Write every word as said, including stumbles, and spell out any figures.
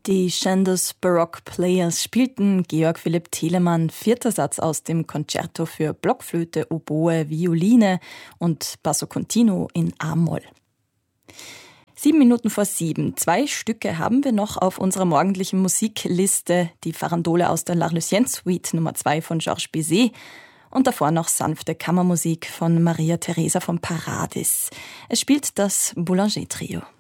Die Chandos Baroque Players spielten Georg Philipp Telemann vierter Satz aus dem Concerto für Blockflöte, Oboe, Violine und Basso Continuo in A-Moll. Sieben Minuten vor sieben. Zwei Stücke haben wir noch auf unserer morgendlichen Musikliste. Die Farandole aus der L'Arlésienne Suite Nummer zwei von Georges Bizet und davor noch sanfte Kammermusik von Maria Teresa von Paradis. Es spielt das Boulanger Trio.